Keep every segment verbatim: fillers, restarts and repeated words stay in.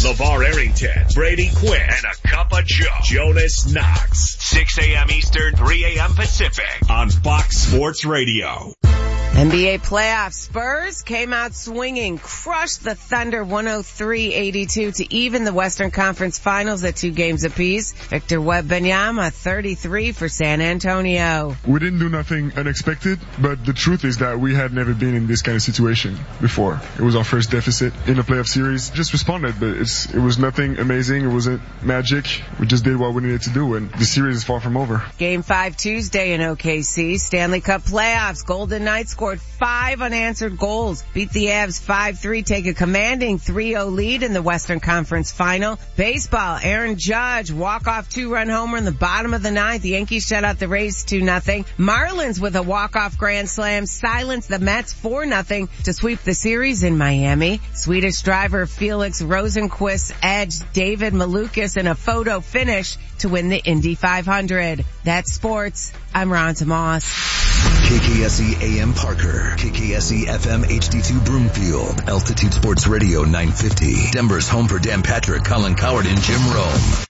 LeVar Arrington, Brady Quinn, and a cup of Joe, Jonas Knox. six a.m. Eastern, three a.m. Pacific on Fox Sports Radio. N B A playoffs. Spurs came out swinging, crushed the Thunder one oh three eighty-two to even the Western Conference Finals at two games apiece. Victor Wembanyama, thirty-three for San Antonio. We didn't do nothing unexpected, but the truth is that we had never been in this kind of situation before. It was our first deficit in a playoff series. Just responded, but it's, it was nothing amazing. It wasn't magic. We just did what we needed to do, and the series is far from over. Game five Tuesday in O K C. Stanley Cup playoffs. Golden Knights scored five unanswered goals. Beat the Avs five three, take a commanding three oh lead in the Western Conference Final. Baseball, Aaron Judge, walk-off two-run homer in the bottom of the ninth. The Yankees shut out the Rays two nothing. Marlins with a walk-off grand slam silenced the Mets four nothing to sweep the series in Miami. Swedish driver Felix Rosenqvist edged David Malukas in a photo finish to win the Indy five hundred. That's sports. I'm Ron Tomas. K K S E A M Parker, K K S E F M H D two Broomfield, Altitude Sports Radio nine fifty, Denver's home for Dan Patrick, Colin Cowherd, and Jim Rome.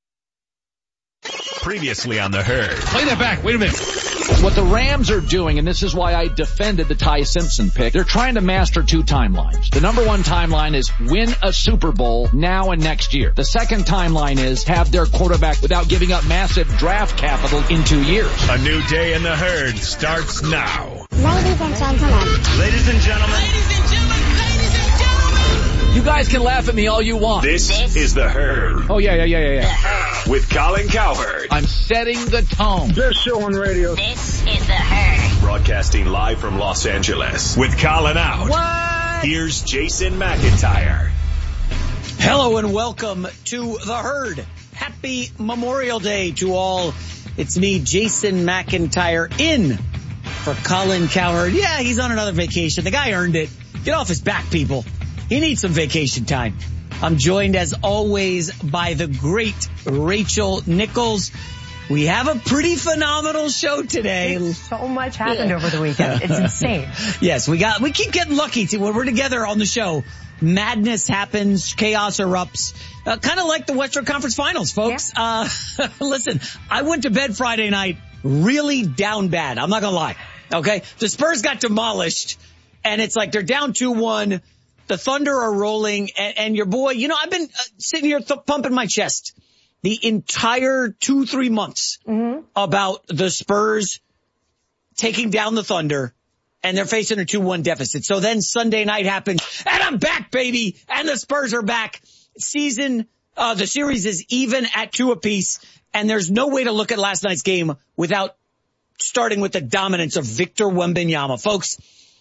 Previously on The Herd. Play that back. Wait a minute. What the Rams are doing, and this is why I defended the Ty Simpson pick, they're trying to master two timelines. The number one timeline is win a Super Bowl now and next year. The second timeline is have their quarterback without giving up massive draft capital in two years. A new day in The Herd starts now. Ladies and gentlemen. Ladies and gentlemen. Ladies and gentlemen. Ladies and gentlemen. You guys can laugh at me all you want. This, this is The Herd. Oh, yeah, yeah, yeah, yeah, yeah. The Herd. With Colin Cowherd. I'm setting the tone. Best show on radio. This is The Herd. Broadcasting live from Los Angeles. With Colin out. What? Here's Jason McIntyre. Hello and welcome to The Herd. Happy Memorial Day to all. It's me, Jason McIntyre, in for Colin Cowherd. Yeah, he's on another vacation. The guy earned it. Get off his back, people. He needs some vacation time. I'm joined, as always, by the great Rachel Nichols. We have a pretty phenomenal show today. So much happened over the weekend. It's insane. Yes, we got, we keep getting lucky too. When we're together on the show, madness happens, chaos erupts, uh, kind of like the Western Conference Finals, folks. Yeah. Uh, listen, I went to bed Friday night really down bad. I'm not gonna lie. Okay. The Spurs got demolished and it's like they're down two one. The Thunder are rolling and, and your boy, you know, I've been uh, sitting here th- pumping my chest the entire two, three months mm-hmm. about the Spurs taking down the Thunder, and they're facing a two one deficit. So then Sunday night happens, and I'm back, baby, and the Spurs are back. Season, uh, the series is even at two apiece, and there's no way to look at last night's game without starting with the dominance of Victor Wembanyama. Folks,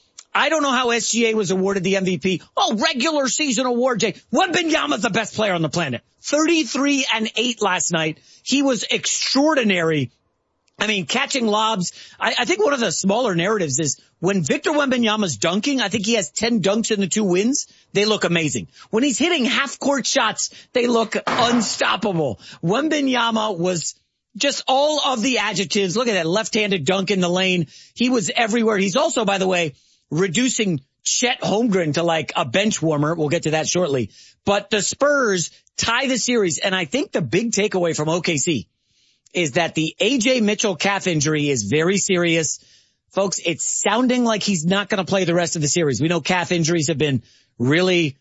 I don't know how S G A was awarded the M V P. Oh, regular season award, Jay. Wembanyama's the best player on the planet. thirty-three and eight last night. He was extraordinary. I mean, catching lobs. I, I think one of the smaller narratives is when Victor Wembanyama's dunking, I think he has ten dunks in the two wins. They look amazing. When he's hitting half-court shots, they look unstoppable. Wembanyama was just all of the adjectives. Look at that left-handed dunk in the lane. He was everywhere. He's also, by the way, reducing Chet Holmgren to like a bench warmer. We'll get to that shortly. But the Spurs tie the series, and I think the big takeaway from O K C is that the A J Mitchell calf injury is very serious. Folks, it's sounding like he's not going to play the rest of the series. We know calf injuries have been really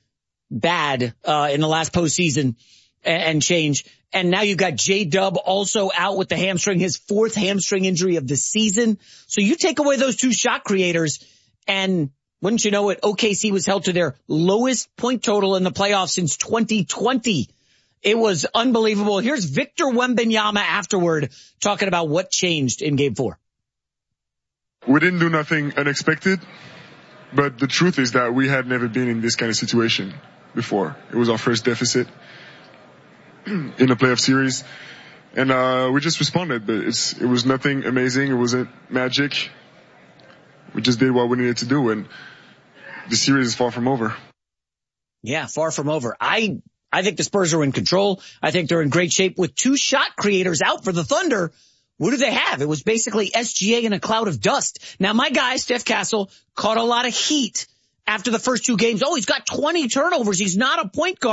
bad uh in the last postseason and, and change. And now you've got J-Dub also out with the hamstring, his fourth hamstring injury of the season. So you take away those two shot creators, and wouldn't you know it, O K C was held to their lowest point total in the playoffs since twenty twenty. It was unbelievable. Here's Victor Wembanyama afterward talking about what changed in game four. We didn't do nothing unexpected, but the truth is that we had never been in this kind of situation before. It was our first deficit in a playoff series, and uh we just responded, but it's it was nothing amazing. It wasn't magic. We just did what we needed to do, and the series is far from over. Yeah, far from over. I I think the Spurs are in control. I think they're in great shape with two shot creators out for the Thunder. What do they have? It was basically S G A in a cloud of dust. Now, my guy, Steph Castle, caught a lot of heat after the first two games. Oh, he's got twenty turnovers. He's not a point guard.